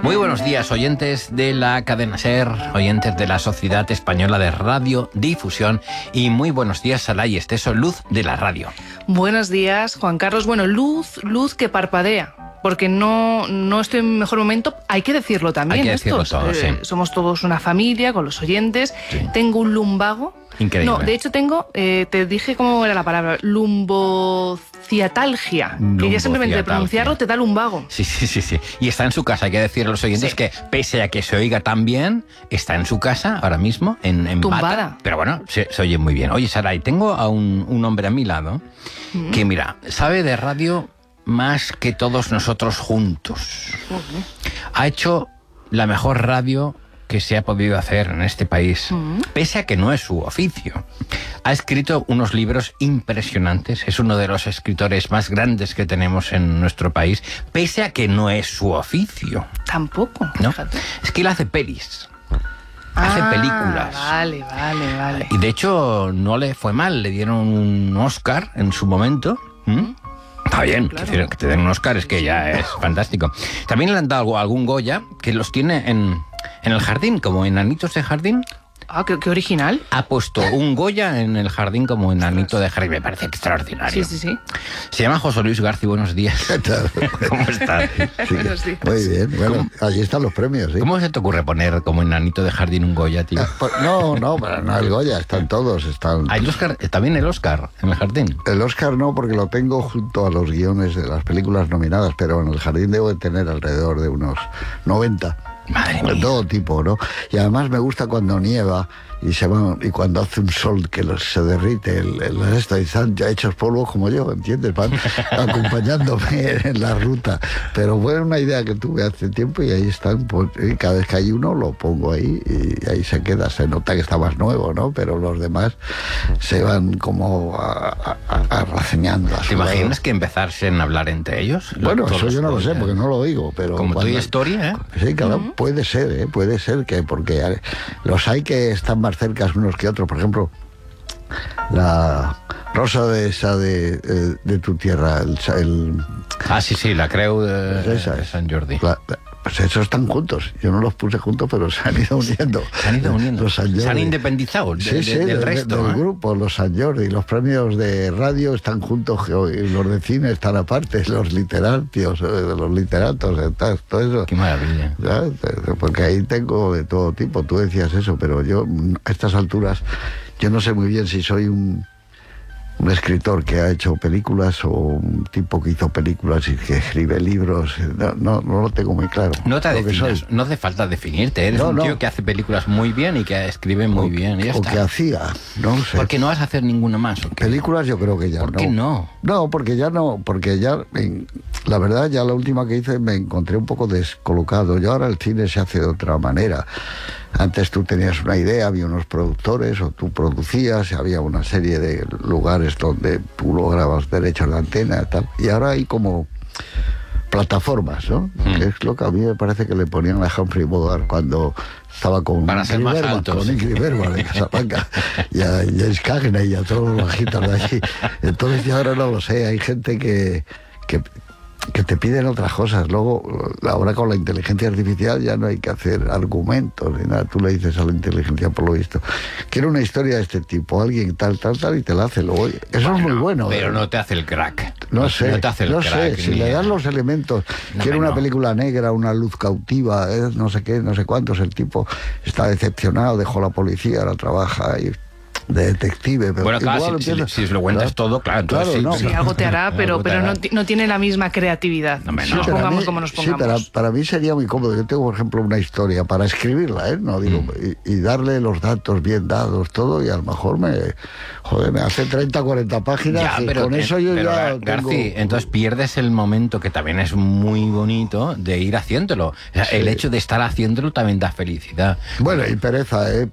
Muy buenos días, oyentes de la cadena SER, oyentes de la Sociedad Española de Radiodifusión, y muy buenos días, Saray Esteso, luz de la radio. Buenos días, Juan Carlos. Bueno, luz que parpadea. Porque no estoy en mejor momento, hay que decirlo también. Hay que decirlo todo, sí. Somos todos una familia con los oyentes. Sí. Tengo un lumbago. Increíble. No, de hecho tengo, te dije cómo era la palabra, lumbociatalgia. Que ya simplemente de pronunciarlo te da lumbago. Sí. Y está en su casa, hay que decirle a los oyentes que pese a que se oiga tan bien, está en su casa ahora mismo, en tumbada. Bata, pero bueno, se oye muy bien. Oye, Saray, tengo a un hombre a mi lado que, mira, sabe de radio más que todos nosotros juntos. Ha hecho la mejor radio que se ha podido hacer en este país, pese a que no es su oficio. Ha escrito unos libros impresionantes, es uno de los escritores más grandes que tenemos en nuestro país, pese a que no es su oficio. Tampoco, ¿no? Fíjate. Es que él hace pelis. Hace películas. Vale. Y de hecho no le fue mal, le dieron un Oscar en su momento. Está bien, claro. Que te den un Oscar es que ya es fantástico. También le han dado algún Goya, que los tiene en el jardín, como enanitos de jardín. Ah, qué original. Ha puesto un Goya en el jardín como enanito de jardín. Me parece extraordinario. Sí. Se llama José Luis García. Buenos días. ¿Qué tal? ¿Cómo estás? Sí, muy bien. Bueno, allí están los premios, ¿sí? ¿Cómo se te ocurre poner como enanito de jardín un Goya, tío? No, el Goya, están todos. ¿Hay el Oscar, también el Oscar en el jardín? El Oscar no, porque lo tengo junto a los guiones de las películas nominadas, pero en el jardín debo de tener alrededor de unos 90. Madre mía. De todo tipo, ¿no? Y además me gusta cuando nieva y cuando hace un sol que se derrite el resto, y están ya hechos polvo como yo, ¿entiendes? Van acompañándome en la ruta. Pero fue una idea que tuve hace tiempo y ahí están, pues, y cada vez que hay uno lo pongo ahí y ahí se queda. Se nota que está más nuevo, ¿no? Pero los demás se van como arraceñando. ¿Te imaginas que empezarsen a hablar entre ellos? Bueno, eso yo no lo sé porque no lo oigo, pero como Toy Story, ¿eh? Sí, claro, puede ser que porque los hay que están más cerca unos que otros. Por ejemplo, la Rosa de tu tierra, sí, la Creu de Sant Jordi. Pues esos están juntos. Yo no los puse juntos, pero se han ido uniendo. Se han independizado del resto. Del grupo, los Sant Jordi. Los premios de radio están juntos, y los de cine están aparte, los literatos, todo eso. Qué maravilla. ¿Sabes? Porque ahí tengo de todo tipo. Tú decías eso, pero yo a estas alturas yo no sé muy bien si soy un escritor que ha hecho películas o un tipo que hizo películas y que escribe libros. No lo tengo muy claro. No te definas, no hace falta definirte. Eres un tío que hace películas muy bien y que escribe muy bien. O que hacía, no sé. ¿Por qué no vas a hacer ninguna más? Películas yo creo que ya no. ¿Por qué no? No, porque ya la verdad, ya la última que hice me encontré un poco descolocado. Yo ahora el cine se hace de otra manera. Antes tú tenías una idea, había unos productores o tú producías, había una serie de lugares donde tú lograbas derechos de antena y tal. Y ahora hay como plataformas, ¿no? Que es lo que a mí me parece que le ponían a Humphrey Bogart cuando estaba con Ingrid Bergman de Casablanca y a James Cagney y a todos los bajitos de allí. Entonces yo ahora no lo sé, hay gente que te piden otras cosas. Luego, ahora con la inteligencia artificial ya no hay que hacer argumentos ni nada. Tú le dices a la inteligencia, por lo visto, quiero una historia de este tipo, alguien tal, y te la hace. Luego, eso es muy bueno. Pero no te hace el crack. No sé, crack, si le das los elementos. Quiero una película negra, una luz cautiva, no sé qué, no sé cuántos. El tipo está decepcionado, dejó la policía, ahora trabaja y de detective, pero bueno, claro, si lo cuentas todo, claro, entonces claro, sí, algo te hará, pero no tiene la misma creatividad. Nos pongamos como nos pongamos. Sí, para mí sería muy cómodo. Yo tengo, por ejemplo, una historia para escribirla, no digo, y darle los datos bien dados, todo, y a lo mejor me hace 30, 40 páginas, ya, pero con eso yo ya García, entonces pierdes el momento, que también es muy bonito, de ir haciéndolo. O sea, el hecho de estar haciéndolo también da felicidad. Bueno, y pereza,